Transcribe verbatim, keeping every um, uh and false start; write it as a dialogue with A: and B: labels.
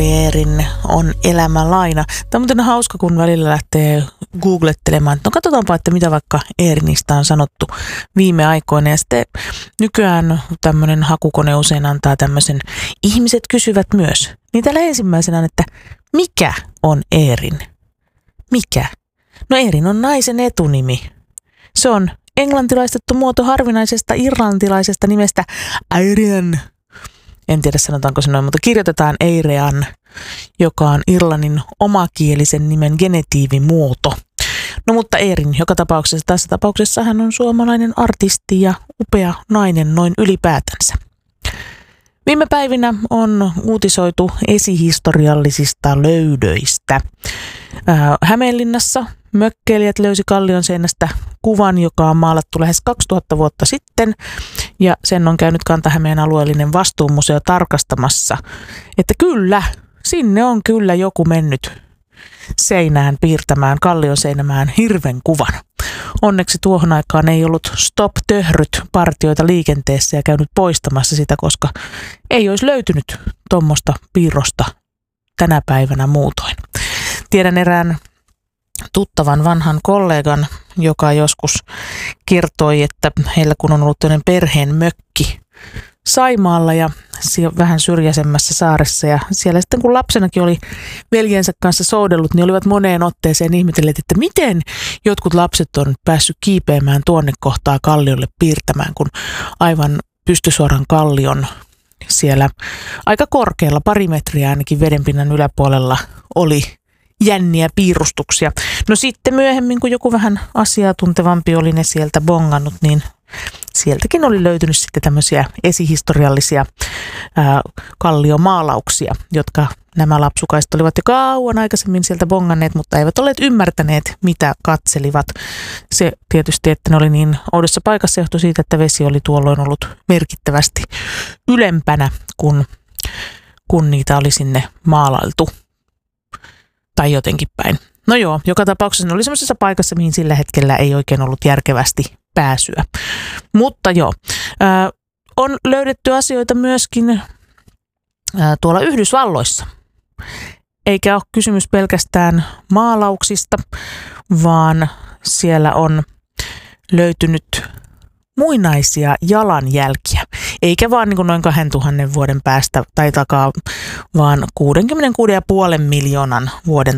A: Eerin on elämänlaina. Tämä on muuten hauska, kun välillä lähtee googlettelemaan. No katsotaanpa, että mitä vaikka Eerinistä on sanottu viime aikoina. Ja sitten nykyään tämmöinen hakukone usein antaa tämmöisen ihmiset kysyvät myös. Niin täällä ensimmäisenä on, että mikä on Eerin? Mikä? No Eerin on naisen etunimi. Se on englantilaistettu muoto harvinaisesta irlantilaisesta nimestä Airian. En tiedä sanotaanko se noin, mutta kirjoitetaan Eirean, joka on Irlannin omakielisen nimen genetiivimuoto. No mutta Eerin, joka tapauksessa, tässä tapauksessa hän on suomalainen artisti ja upea nainen noin ylipäätänsä. Viime päivinä on uutisoitu esihistoriallisista löydöistä. Ää, Hämeenlinnassa mökkeilijät löysi kallion seinästä kuvan, joka on maalattu lähes kaksituhatta vuotta sitten, ja sen on käynyt Kanta-Hämeen alueellinen vastuumuseo tarkastamassa, että kyllä, sinne on kyllä joku mennyt seinään piirtämään, kallion seinämään hirven kuvan. Onneksi tuohon aikaan ei ollut stop töhryt partioita liikenteessä ja käynyt poistamassa sitä, koska ei olisi löytynyt tuommoista piirrosta tänä päivänä muutoin. Tiedän erään tuttavan vanhan kollegan, joka joskus kertoi, että heillä kun on ollut tämmöinen perheen mökki Saimaalla ja vähän syrjäisemmässä saaressa, ja siellä sitten kun lapsenakin oli veljensä kanssa soudellut, niin olivat moneen otteeseen ihmetelleet, että miten jotkut lapset on päässyt kiipeämään tuonne kohtaa kalliolle piirtämään, kun aivan pystysuoran kallion siellä aika korkealla, pari metriä ainakin vedenpinnan yläpuolella oli jänniä piirustuksia. No sitten myöhemmin, kun joku vähän asiatuntevampi oli ne sieltä bongannut, niin sieltäkin oli löytynyt sitten tämmöisiä esihistoriallisia ää, kalliomaalauksia, jotka nämä lapsukaiset olivat jo kauan aikaisemmin sieltä bonganneet, mutta eivät olleet ymmärtäneet, mitä katselivat. Se tietysti, että ne oli niin oudossa paikassa, johtui siitä, että vesi oli tuolloin ollut merkittävästi ylempänä, kun, kun niitä oli sinne maalailtu. Tai jotenkin päin. No joo, joka tapauksessa ne oli semmoisessa paikassa, mihin sillä hetkellä ei oikein ollut järkevästi pääsyä. Mutta joo, äh, on löydetty asioita myöskin äh, tuolla Yhdysvalloissa. Eikä ole kysymys pelkästään maalauksista, vaan siellä on löytynyt muinaisia jalanjälkiä. Eikä vaan niin kuin noin kahdentuhannen vuoden päästä tai takaa, vaan kuusikymmentäkuusi pilkku viisi miljoonan vuoden